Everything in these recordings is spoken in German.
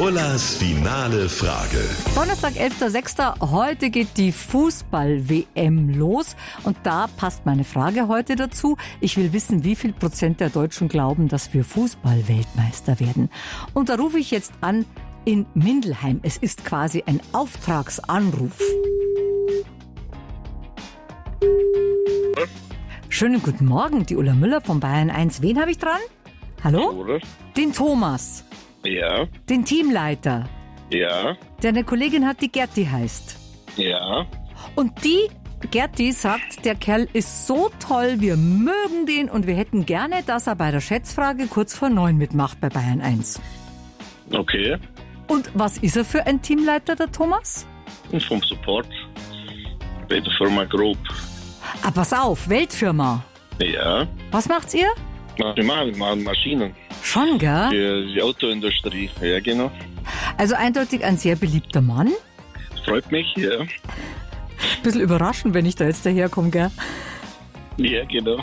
Ullas finale Frage. Donnerstag, 11.06. Heute geht die Fußball-WM los. Und da passt meine Frage heute dazu. Ich will wissen, wie viel Prozent der Deutschen glauben, dass wir Fußball-Weltmeister werden. Und da rufe ich jetzt an in Mindelheim. Es ist quasi ein Auftragsanruf. Schönen guten Morgen, die Ulla Müller von Bayern 1. Wen habe ich dran? Hallo? Oder? Den Thomas. Ja, Den Teamleiter. ja, Der eine Kollegin hat, die Gerti heißt. ja. Und die Gerti sagt, der Kerl ist so toll, wir mögen den und wir hätten gerne, dass er bei der Schätzfrage kurz vor 9 mitmacht bei Bayern 1. Okay. Und was ist er für ein Teamleiter, der Thomas? Und vom Support bei der Firma Grob. Ah, pass auf, Weltfirma. Ja. Was macht's ihr? Wir machen Maschinen Schon, gell? für die Autoindustrie. Ja, genau. Also eindeutig ein sehr beliebter Mann. Freut mich, ja. Bisschen überraschend, wenn ich da jetzt daherkomme, gell? Ja, genau.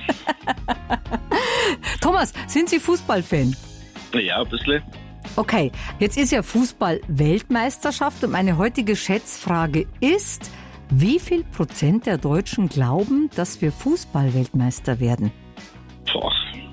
Thomas, sind Sie Fußballfan? Ja, ein bisschen. Okay, jetzt ist ja Fußball-Weltmeisterschaft und meine heutige Schätzfrage ist, wie viel Prozent der Deutschen glauben, dass wir Fußball-Weltmeister werden? Boah.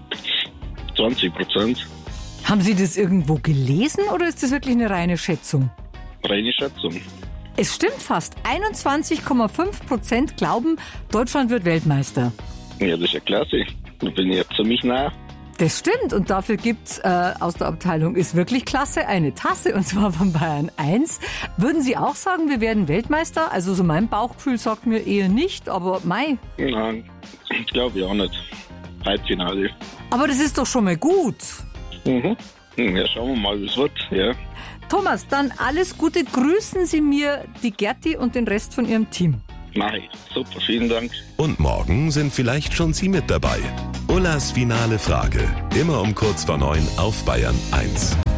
20%. Haben Sie das irgendwo gelesen oder ist das wirklich eine reine Schätzung? Reine Schätzung. Es stimmt fast. 21,5% glauben, Deutschland wird Weltmeister. Ja, das ist ja klasse. Da bin ich ja ziemlich nah. Das stimmt und dafür gibt's aus der Abteilung ist wirklich klasse eine Tasse und zwar von Bayern 1. Würden Sie auch sagen, wir werden Weltmeister? Also so mein Bauchgefühl sagt mir eher nicht, aber mei. Nein, glaube ich auch nicht. Halbfinale. Aber das ist doch schon mal gut. Mhm. Ja, schauen wir mal, wie es wird. Ja. Thomas, dann alles Gute. Grüßen Sie mir die Gerti und den Rest von Ihrem Team. Mach ich. Super, vielen Dank. Und morgen sind vielleicht schon Sie mit dabei. Ullas finale Frage. Immer um kurz vor 9 auf Bayern 1.